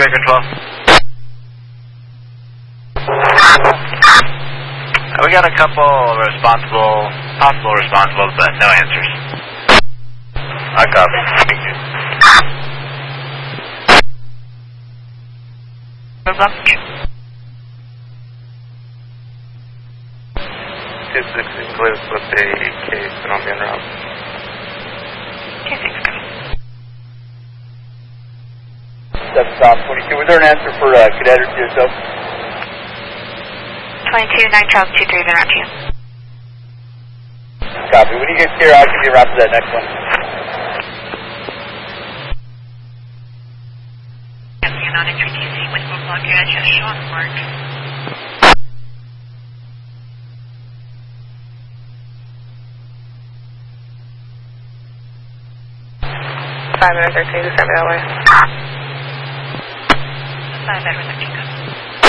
Baker 12. We got a couple possible responsibles, but no answers. I copy. Thank you. K6 Eclipse with a case Colombian route. K6 coming. Step stop 22. Was there an answer for Cadet or TSO? 22, 9 Charles 23, then route to you. Copy. When you get clear, I'll give you a route to that next one. On entry TC with roadblock edge as shown mark. Five minutes 13 to 7 LA. 5 minutes 13.